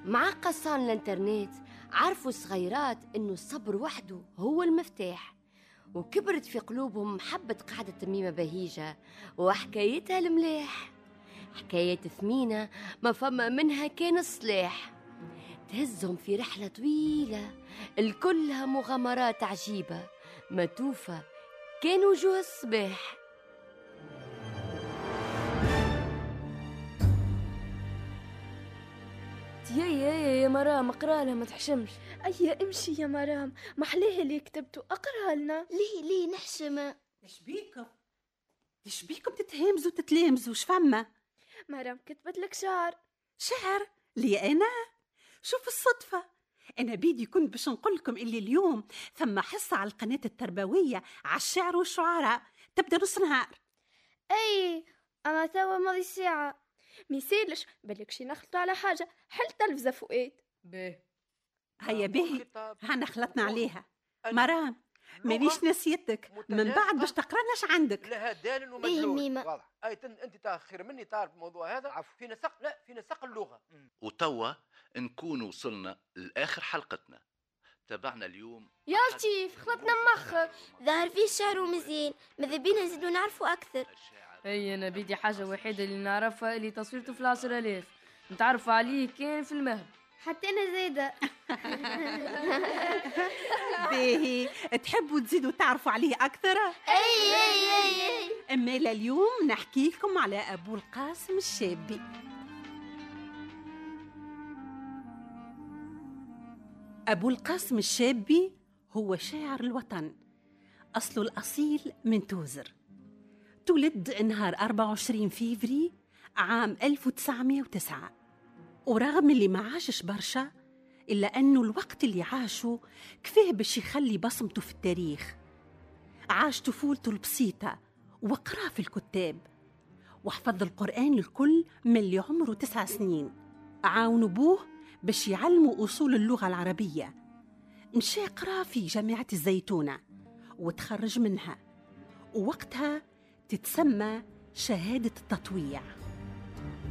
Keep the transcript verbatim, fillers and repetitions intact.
مع قصان الانترنت عرفوا الصغيرات إنه الصبر وحده هو المفتاح، وكبرت في قلوبهم محبة قعدة تميمة بهيجة وحكايتها الملاح، حكاية ثمينة ما فما منها كان الصلاح، تهزهم في رحلة طويلة الكلها مغامرات عجيبة ما توفى كان وجوه الصباح. يا يا يا مرام اقرا لها ما تحشمش. أي امشي يا مرام، محليه اللي كتبته اقرا لنا. ليه ليه نحشم؟ ايش بيكم ايش بيكم تتهمزوا تتلامزوا؟ شفما مرام كتبت لك شعر. شعر لي انا؟ شوف الصدفه، انا بيدي كنت باش نقول لكم اللي اليوم ثم حصه على القناه التربويه على الشعر والشعراء، تبدا نص نهار. اي انا توا ماضي ساعه. ميسالش بالك شي نخلطوا على حاجه، حل تلفزه فؤاد. باهي هيا باهي، هانا خلطنا عليها. مرام مانيش نسيتك، من بعد باش تقرانا عندك. لها دال ومدلول واضح. اي انت خير مني تعرف الموضوع هذا. عفو. في نسق، لا في نسق اللغه. وتوا نكون وصلنا لاخر حلقتنا. تابعنا اليوم يا لطيف خلطنا مخك، ظهر فيه الشعر ومزيان، ماذا بينا نزيدو نعرفوا اكثر. هي انا بيدي حاجه وحيده اللي نعرفها اللي تصويرته في العشر آلاف نتعرف عليه كان في المهد. حتى انا زايده. باهي تحبوا تزيدوا تعرفوا عليه اكثر؟ اي اي اي اي اما اليوم نحكي لكم على ابو القاسم الشابي. ابو القاسم الشابي هو شاعر الوطن، اصله الاصيل من توزر. تولد نهار أربعة وعشرين فيفري عام ألف وتسعمائة وتسعة، ورغم اللي ما عاشش برشا إلا أنه الوقت اللي عاشه كفاه باش يخلي بصمته في التاريخ. عاش طفولته البسيطة وقرأ في الكتاب، وحفظ القرآن الكل من اللي عمره تسع سنين. عاون أبوه باش يعلموا أصول اللغة العربية. مشى قرأ في جامعة الزيتونة وتخرج منها، ووقتها تتسمى شهادة التطويع.